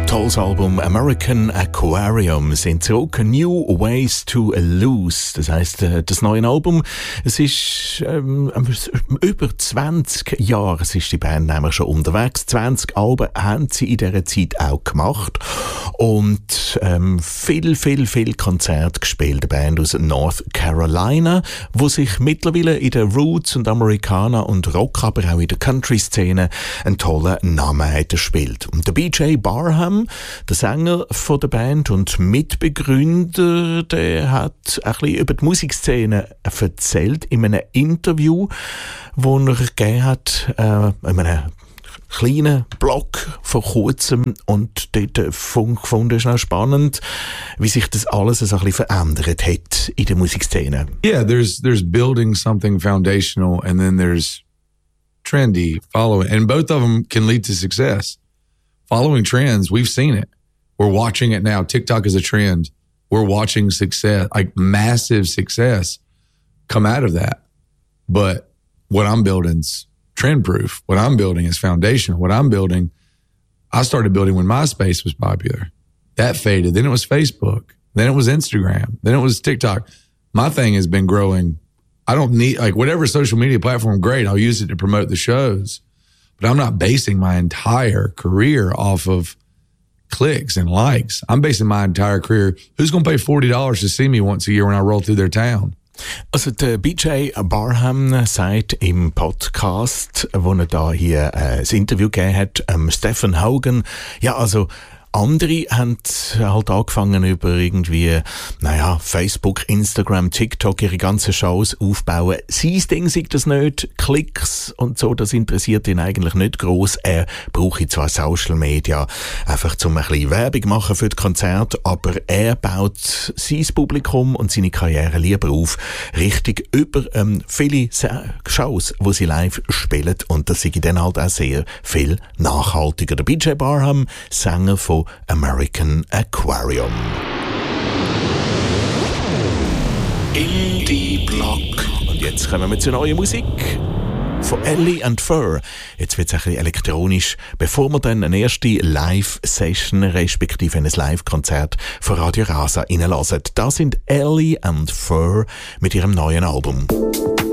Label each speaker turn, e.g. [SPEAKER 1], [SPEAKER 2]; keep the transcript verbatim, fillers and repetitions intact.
[SPEAKER 1] Tolles Album American Aquarium sind zurück. New Ways to Lose. Das heisst, das neue Album, es ist ähm, über zwanzig Jahre ist die Band nämlich schon unterwegs. zwanzig Alben haben sie in dieser Zeit auch gemacht. Und ähm, viel, viel, viel Konzerte gespielt. Eine Band aus North Carolina, wo sich mittlerweile in der Roots und Americana und Rock, aber auch in der Country-Szene einen tollen Namen hat gespielt. Und der B J Barham, der Sänger von der Band und Mitbegründer, der hat ein bisschen über die Musikszene erzählt in einem Interview, das er gegeben hat, äh, in einem kleinen Blog vor kurzem, und dort gefunden ist noch spannend, wie sich das alles so ein bisschen verändert hat in der Musikszene.
[SPEAKER 2] Yeah, there's there's building something foundational, and then there's trendy following, and both of them can lead to success. Following trends, we've seen it. We're watching it now. TikTok is a trend. We're watching success, like massive success, come out of that. But what I'm building's trend proof. What I'm building is foundational. What I'm building, I started building when MySpace was popular. That faded. Then it was Facebook. Then it was Instagram. Then it was TikTok. My thing has been growing. I don't need, like, whatever social media platform, great. I'll use it to promote the shows. But I'm not basing my entire career off of clicks and likes. I'm basing my entire career. Who's going to pay forty dollars to see me once a year when I roll through their town?
[SPEAKER 1] Also der B J Barham sagt im Podcast, wo er da hier äh, das Interview gegeben hat, ähm, Stephen Hogan, ja, also andere haben halt angefangen über irgendwie, naja, Facebook, Instagram, TikTok, ihre ganzen Shows aufbauen. Sein Ding sagt das nicht, Klicks und so, das interessiert ihn eigentlich nicht gross. Er braucht zwar Social Media, einfach zum ein bisschen Werbung machen für das Konzert, aber er baut sein Publikum und seine Karriere lieber auf, richtig über ähm, viele Shows, wo sie live spielen, und das ist dann halt auch sehr viel nachhaltiger. Der B J Barham, Sänger von American Aquarium. Indie Block. Und jetzt kommen wir zur neuen Musik von Ellie and Fur. Jetzt wird es ein bisschen elektronisch, bevor wir dann eine erste Live-Session respektive ein Live-Konzert von Radio Rasa reinlassen. Das sind Ellie and Fur mit ihrem neuen Album.